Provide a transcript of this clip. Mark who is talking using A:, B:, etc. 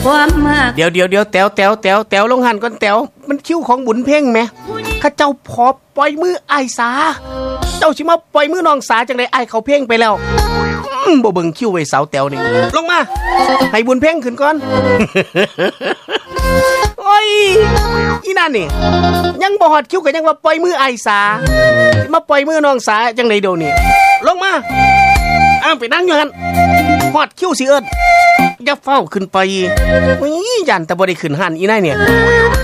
A: ความมาก
B: เดี๋ยวแต๋วลงหันก่อนแต๋วมันคิวของบุญเพ่งไหมข้าเจ้าพอปล่อยมืออ้ายสาเจ้าสิมาปล่อยมือน้องสาจังได๋อ้ายเขาเพ่งไปแล้วบ่เบิ่งคิวไว้สาวแต๋วนี่ลงมาให้บุญเพ่งขึ้นก่อนโอ้ยอีนั่นนี่ยังบ่ฮอดคิวก็ยังว่าปล่อยมืออ้ายสามาปล่อยมือน้องสาจังได๋เดี๋ยวนี้ลงมาไปนั่งอยู่หั่นฮอดคิวสิเอิ้นอย่าเฝ้าขึ้นไปยันแต่บ่ได้ขึ้นหันอีนายเนี่ย